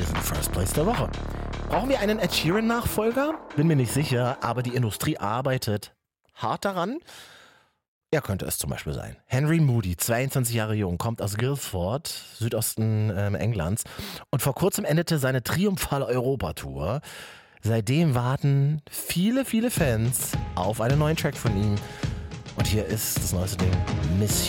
Hier sind First Place der Woche. Brauchen wir einen Ed Sheeran-Nachfolger? Bin mir nicht sicher, aber die Industrie arbeitet hart daran. Er könnte es zum Beispiel sein. Henry Moody, 22 Jahre jung, kommt aus Guildford, Südosten Englands. Und vor kurzem endete seine triumphale Europatour. Seitdem warten viele, viele Fans auf einen neuen Track von ihm. Und hier ist das neueste Ding, Miss